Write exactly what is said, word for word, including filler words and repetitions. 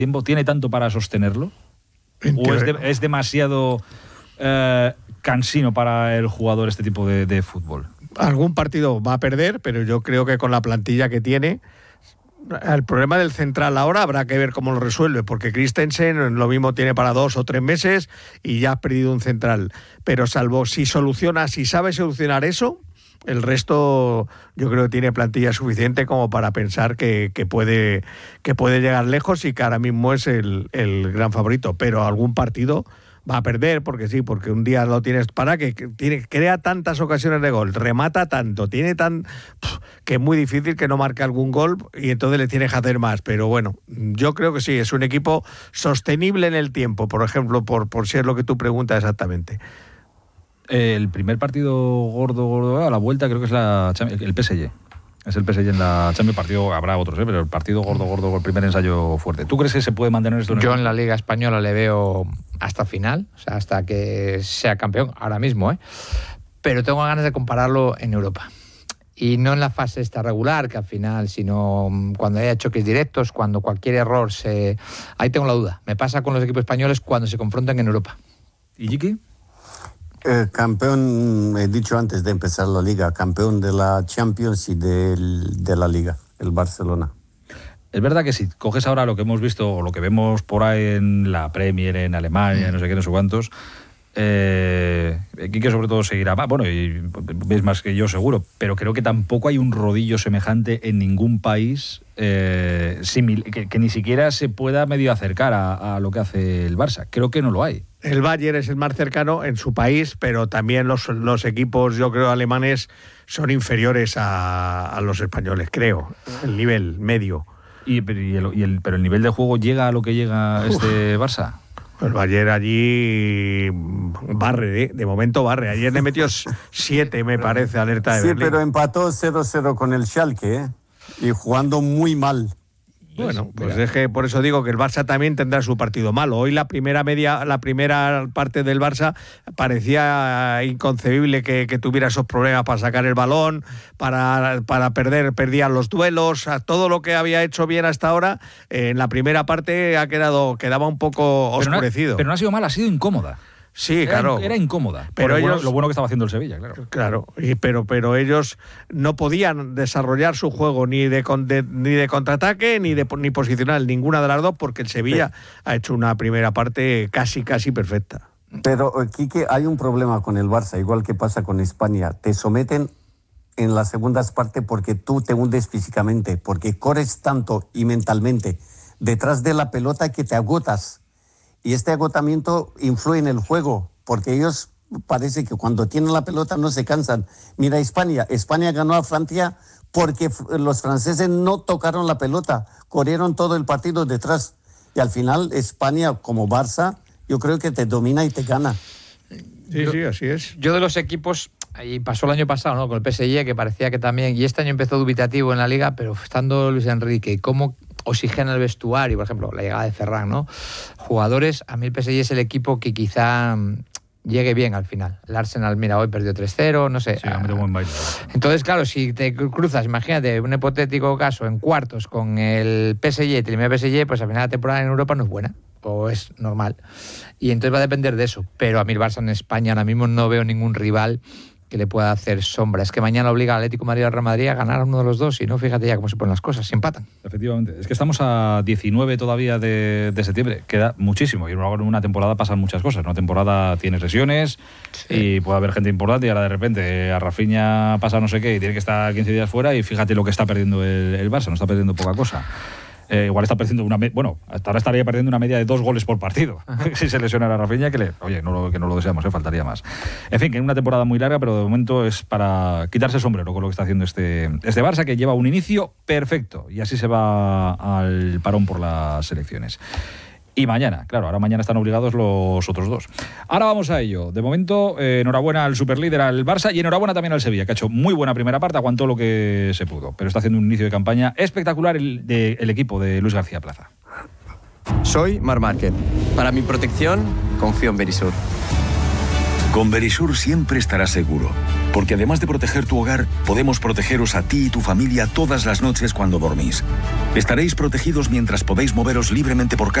tiempo tiene tanto para sostenerlo? ¿O es, de, es demasiado eh, cansino para el jugador este tipo de, de fútbol? Algún partido va a perder, pero yo creo que con la plantilla que tiene, el problema del central ahora habrá que ver cómo lo resuelve, porque Christensen lo mismo tiene para dos o tres meses y ya has perdido un central. Pero salvo si soluciona, si sabe solucionar eso, el resto yo creo que tiene plantilla suficiente como para pensar que, que, puede, que puede llegar lejos y que ahora mismo es el, el gran favorito. Pero algún partido va a perder, porque sí, porque un día lo tienes para que, que tiene, crea tantas ocasiones de gol, remata tanto, tiene tan pff, que es muy difícil que no marque algún gol y entonces le tienes que hacer más. Pero bueno, yo creo que sí, es un equipo sostenible en el tiempo, por ejemplo, por, por si es lo que tú preguntas exactamente. El primer partido gordo, gordo, a la vuelta creo que es la el P S G. Es el P S G en la Champions, partido habrá otros, ¿eh? Pero el partido gordo, gordo, el primer ensayo fuerte. ¿Tú crees que se puede mantener esto? En Yo el... en la Liga Española le veo hasta final, o sea, hasta que sea campeón, ahora mismo, ¿eh? Pero tengo ganas de compararlo en Europa. Y no en la fase esta regular, que al final, sino cuando haya choques directos, cuando cualquier error se... Ahí tengo la duda. Me pasa con los equipos españoles cuando se confrontan en Europa. ¿Y Jiki? Eh, campeón, he dicho antes de empezar la Liga, campeón de la Champions y de, de la Liga, el Barcelona. Es verdad que si coges ahora lo que hemos visto o lo que vemos por ahí en la Premier, en Alemania, mm. no sé qué, no sé cuántos, eh, Quique sobre todo seguirá más, bueno, y ves más que yo seguro, pero creo que tampoco hay un rodillo semejante en ningún país eh, simil, que, que ni siquiera se pueda medio acercar a, a lo que hace el Barça. Creo que no lo hay. El Bayern es el más cercano en su país, pero también los, los equipos, yo creo, alemanes son inferiores a, a los españoles, creo, el nivel medio. ¿Y, y, el, y el, pero el nivel de juego llega a lo que llega Uf. este Barça? El Bayern allí barre, ¿eh? De momento barre. Ayer le metió siete, me parece, alerta de Sí, Berlín. pero empató cero cero con el Schalke, ¿eh? Y jugando muy mal. Bueno, pues es que por eso digo que el Barça también tendrá su partido malo. Hoy la primera media, la primera parte del Barça parecía inconcebible que, que tuviera esos problemas para sacar el balón, para, para perder, perdían los duelos, todo lo que había hecho bien hasta ahora, eh, en la primera parte ha quedado, quedaba un poco oscurecido. Pero no, pero no ha sido mal, ha sido incómoda. Sí, era, claro. Era incómoda. Pero ellos, bueno, lo bueno que estaba haciendo el Sevilla, claro. Claro, y, pero, pero ellos no podían desarrollar su juego ni de, de, ni de contraataque ni de ni posicional, ninguna de las dos, porque el Sevilla sí. ha hecho una primera parte casi, casi perfecta. Pero, Quique, hay un problema con el Barça, igual que pasa con España. Te someten en las segundas partes porque tú te hundes físicamente, porque corres tanto y mentalmente detrás de la pelota que te agotas. Y este agotamiento influye en el juego, porque ellos parece que cuando tienen la pelota no se cansan. Mira España, España ganó a Francia porque los franceses no tocaron la pelota, corrieron todo el partido detrás. Y al final España, como Barça, yo creo que te domina y te gana. Sí, yo, sí, así es. Yo de los equipos, y pasó el año pasado, ¿no? Con el P S G, que parecía que también, y este año empezó dubitativo en la Liga, pero estando Luis Enrique, ¿cómo oxigena el vestuario? Por ejemplo, la llegada de Ferran, ¿no? Jugadores, a mí el P S G es el equipo que quizá llegue bien al final. El Arsenal, mira, hoy perdió tres cero, no sé. Sí, ha metido buen baile. Entonces, claro, si te cruzas, imagínate, un hipotético caso, en cuartos con el P S G, te elimina el P S G, pues al final la temporada en Europa no es buena, o es normal. Y entonces va a depender de eso. Pero a mí el Barça en España ahora mismo no veo ningún rival que le pueda hacer sombra. Es que mañana obliga al Atlético de Madrid y al Real Madrid a ganar a uno de los dos y no, fíjate ya cómo se ponen las cosas, se empatan. Efectivamente. Es que estamos a diecinueve todavía de, de septiembre, queda muchísimo y luego en una temporada pasan muchas cosas. Una temporada tiene lesiones sí. y puede haber gente importante y ahora de repente a Rafinha pasa no sé qué y tiene que estar quince días fuera y fíjate lo que está perdiendo el, el Barça, no está perdiendo poca cosa. Eh, igual está perdiendo una... Me- bueno, hasta ahora estaría perdiendo una media de dos goles por partido. Si se lesiona a Rafinha, que le... Oye, no lo, que no lo deseamos, ¿eh? Faltaría más. En fin, que es una temporada muy larga, pero de momento es para quitarse el sombrero con lo que está haciendo este, este Barça, que lleva un inicio perfecto. Y así se va al parón por las elecciones. Y mañana, claro, ahora mañana están obligados los otros dos. Ahora vamos a ello. De momento, eh, enhorabuena al superlíder, al Barça, y enhorabuena también al Sevilla, que ha hecho muy buena primera parte, aguantó lo que se pudo, pero está haciendo un inicio de campaña espectacular el, de, el equipo de Luis García Plaza. Soy Marc Márquez. Para mi protección, confío en Verisur. Con Verisur siempre estarás seguro. Porque además de proteger tu hogar, podemos protegeros a ti y tu familia todas las noches cuando dormís. Estaréis protegidos mientras podéis moveros libremente por casa